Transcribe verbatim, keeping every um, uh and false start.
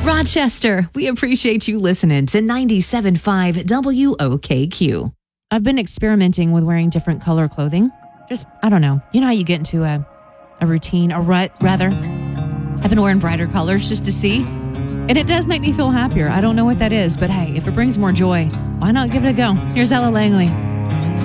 Rochester, we appreciate you listening to ninety-seven point five W O K Q. I've been experimenting with wearing different color clothing. Just, I don't know. You know how you get into a, a routine, a rut, rather? I've been wearing brighter colors just to see. And it does make me feel happier. I don't know what that is, but hey, if it brings more joy, why not give it a go? Here's Ella Langley.